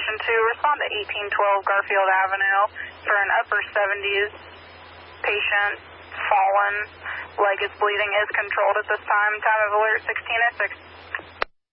Station 2, respond to 1812 Garfield Avenue for an upper 70s patient, fallen, leg is bleeding, is controlled at this time. Time of alert 1606.